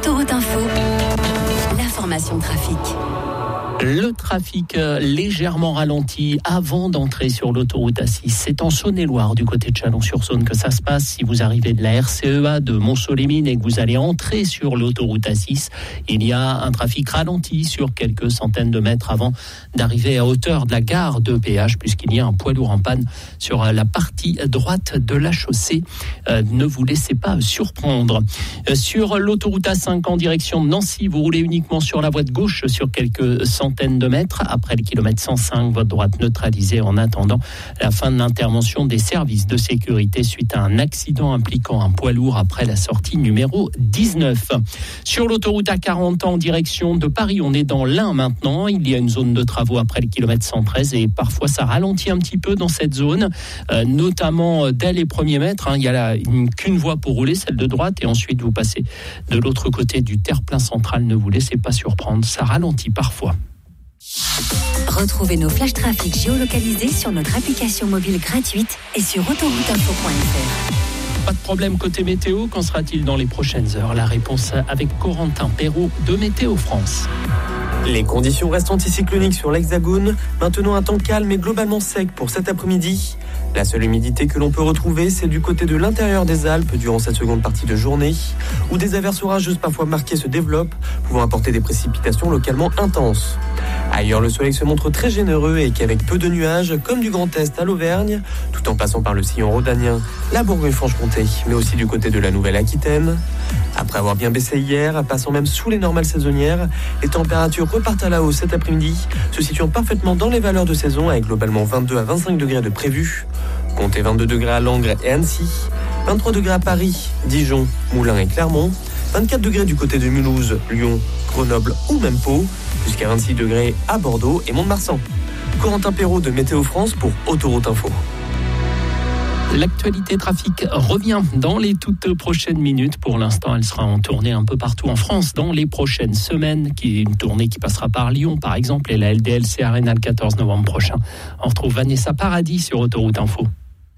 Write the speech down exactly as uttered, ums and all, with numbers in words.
Autoroute Info, l'information trafic. Le trafic légèrement ralenti avant d'entrer sur l'autoroute A six. C'est en Saône-et-Loire, du côté de Chalon-sur-Saône, que ça se passe. Si vous arrivez de la R C E A de Mont-Soleil-Mines et que vous allez entrer sur l'autoroute A six, il y a un trafic ralenti sur quelques centaines de mètres avant d'arriver à hauteur de la gare de Péage, puisqu'il y a un poids lourd en panne sur la partie droite de la chaussée. Euh, ne vous laissez pas surprendre. Euh, sur l'autoroute A cinq en direction de Nancy, vous roulez uniquement sur la voie de gauche sur quelques centaines de mètres. Après le kilomètre cent cinq, votre droite neutralisée en attendant la fin de l'intervention des services de sécurité suite à un accident impliquant un poids lourd après la sortie numéro dix-neuf. Sur l'autoroute A quarante en direction de Paris, on est dans l'Ain maintenant. Il y a une zone de travaux après le kilomètre cent treize et parfois ça ralentit un petit peu dans cette zone, euh, notamment dès les premiers mètres. Hein, il y a là une, qu'une voie pour rouler, celle de droite, et ensuite vous passez de l'autre côté du terre-plein central. Ne vous laissez pas surprendre, ça ralentit parfois. Retrouvez nos flash trafic géolocalisés sur notre application mobile gratuite et sur autoroute info point f r. Pas de problème côté météo, qu'en sera-t-il dans les prochaines heures? La réponse avec Corentin Perrault de Météo France. Les conditions restent anticycloniques sur l'Hexagone. Maintenant un temps calme et globalement sec pour cet après-midi. La seule humidité que l'on peut retrouver, c'est du côté de l'intérieur des Alpes durant cette seconde partie de journée, où des averses orageuses parfois marquées se développent, pouvant apporter des précipitations localement intenses. Ailleurs, le soleil se montre très généreux et qu'avec peu de nuages, comme du Grand Est à l'Auvergne, tout en passant par le sillon rhodanien, la Bourgogne-Franche-Comté, mais aussi du côté de la Nouvelle-Aquitaine. Après avoir bien baissé hier, passant même sous les normales saisonnières, les températures repartent à la hausse cet après-midi, se situant parfaitement dans les valeurs de saison avec globalement vingt-deux à vingt-cinq degrés de prévus. Comptez vingt-deux degrés à Langres et Annecy, vingt-trois degrés à Paris, Dijon, Moulins et Clermont, vingt-quatre degrés du côté de Mulhouse, Lyon, Grenoble ou même Pau, jusqu'à vingt-six degrés à Bordeaux et Mont-de-Marsan. Corentin Perrault de Météo France pour Autoroute Info. L'actualité trafic revient dans les toutes prochaines minutes. Pour l'instant, elle sera en tournée un peu partout en France dans les prochaines semaines. Qui est une tournée qui passera par Lyon, par exemple, et la L D L C Arena le quatorze novembre prochain. On retrouve Vanessa Paradis sur Autoroute Info.